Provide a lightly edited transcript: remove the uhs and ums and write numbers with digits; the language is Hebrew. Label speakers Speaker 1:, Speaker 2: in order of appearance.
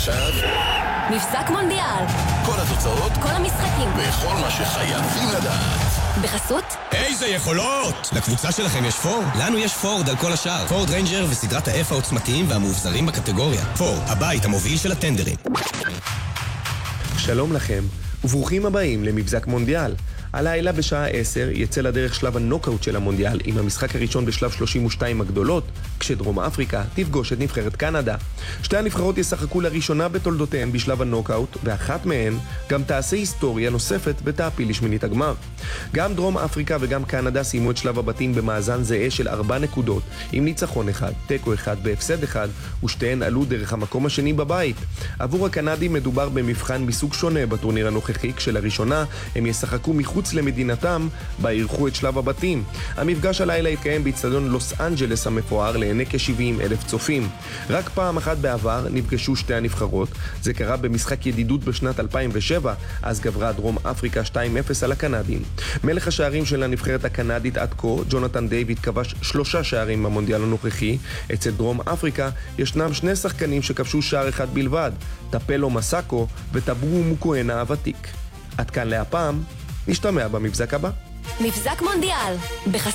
Speaker 1: ועכשיו
Speaker 2: מבזק מונדיאל.
Speaker 1: כל התוצאות,
Speaker 2: כל המשחקים.
Speaker 1: וכל מה שחייבים לדעת.
Speaker 2: בחסות?
Speaker 3: איזה יכולות! לקבוצה שלכם יש פורד? לנו יש פורד על כל השאר. פורד ריינג'ר וסדרת ה-F העוצמתיים והמאובזרים בקטגוריה. פורד, הבית המוביל של הטנדרים.
Speaker 4: שלום לכם, וברוכים הבאים למבזק מונדיאל. הלילה בשעה 10 יצא לדרך שלב הנוקאוט של המונדיאל עם המשחק הראשון בשלב 32 הגדולות, כשדרום אפריקה תפגוש את נבחרת קנדה. שתי הנבחרות ישחקו לראשונה בתולדותיהן בשלב הנוקאוט, ואחת מהן גם תעשה היסטוריה נוספת ותעפיל לשמינית הגמר. גם דרום אפריקה וגם קנדה סיימו את שלב הבתים במאזן זהה של 4 נקודות, עם ניצחון אחד, תיקו אחד והפסד אחד, ושתיהן עלו דרך המקום השני בבית. עבור הקנדים מדובר במבחן מסוג שונה בטורניר הנוכחי, כשלראשונה הם ישחקו מחוץ למדינתם בה אירחו את שלב הבתים. המפגש הלילה התקיים באצטדיון לוס אנג'לס המפואר לעיני כ-70,000 צופים. רק פעם אחת בעבר נפגשו שתי הנבחרות. זה קרה במשחק ידידות בשנת 2007, אז גברה דרום אפריקה 2-0 על הקנדים. מלך השערים של הנבחרת הקנדית עד כה, ג'ונתן דיוויד, כבש 3 שערים במונדיאל הנוכחי. אצל דרום אפריקה ישנם 2 שחקנים שכבשו שער אחד בלבד, טפלו מסאקו וטברו מוקוהנה הוותיק. עד כאן להפעם, נשתמע במבזק הבא.
Speaker 2: מבזק מונדיאל. בחסות